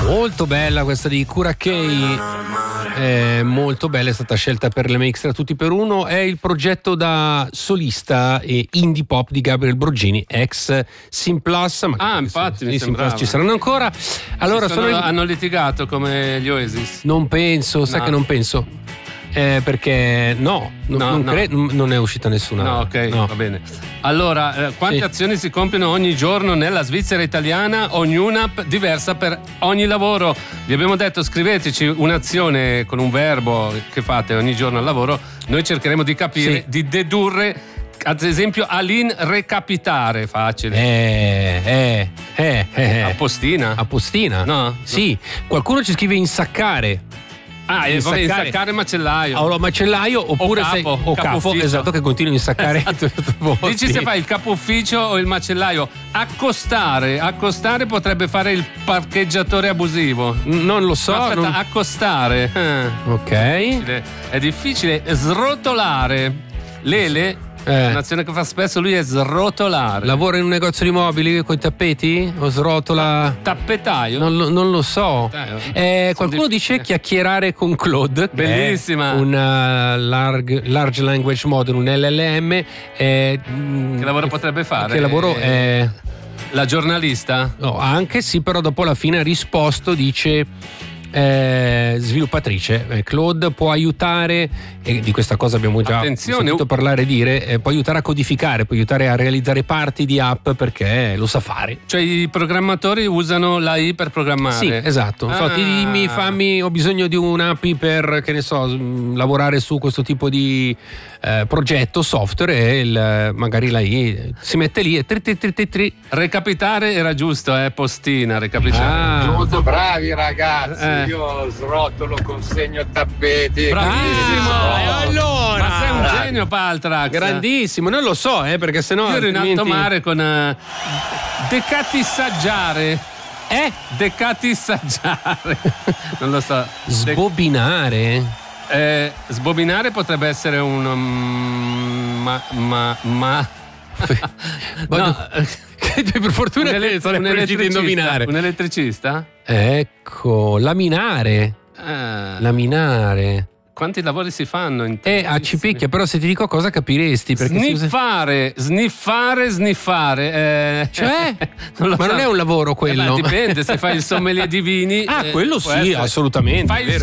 Molto bella questa di Curaçao, molto bella, è stata scelta per le Extra Tutti per Uno. È il progetto da solista e indie pop di Gabriel Brogini, ex Simplus. Infatti sì, Simplus ci saranno ancora. Allora hanno litigato come gli Oasis? Non penso, sai che non penso. Perché non è uscita nessuna. No, ok, no. Va bene. Allora, quante azioni si compiono ogni giorno nella Svizzera italiana, ognuna diversa per ogni lavoro? Vi abbiamo detto, scriveteci un'azione con un verbo che fate ogni giorno al lavoro, noi cercheremo di capire, di dedurre. Ad esempio, Aline recapitare, facile. Appostina? No? Sì, qualcuno ci scrive insaccare. Insaccare macellaio. Allora, macellaio oppure capo, esatto, che continui a insaccare. Esatto. Dici se fai il capo ufficio o il macellaio. Accostare potrebbe fare il parcheggiatore abusivo. Non lo so. Aspetta, accostare. Ok. È difficile. Srotolare. Lele. Un'azione che fa spesso lui è srotolare. Lavora in un negozio di mobili con i tappeti? O srotola? Tappetaio? Non lo so. Qualcuno dice chiacchierare con Claude. Bellissima. Un large language model, un LLM. Che lavoro potrebbe fare? Che lavoro è? La giornalista? No, anche sì, però dopo alla fine ha risposto, dice sviluppatrice. Claude può aiutare, e di questa cosa abbiamo già sentito parlare, può aiutare a codicare, può aiutare a realizzare parti di app perché lo sa fare. Cioè i programmatori usano l'AI per programmare? Sì, esatto. Fammi, ho bisogno di un'API per, che ne so, lavorare su questo tipo di progetto, software, e magari l'AI si mette lì e recapitare era giusto, postina, recapitare. Molto bravi ragazzi. Io srotolo, consegno tappeti. Bravissimo! Allora, ma sei un genio, Paltrax. Grandissimo, non lo so, perché sennò io ero in alto mare con decatissaggiare. Decatissaggiare. Non lo so. Sbobinare. Sbobinare potrebbe essere un per fortuna che sarei riuscito a indovinare. Un elettricista? Ecco, laminare. Laminare. Quanti lavori si fanno? A cipicchia, però se ti dico cosa capiresti. Perché sniffare. Cioè? Ma non è un lavoro quello. Dipende, se fai il sommelier di vini. Quello sì, assolutamente. Fai il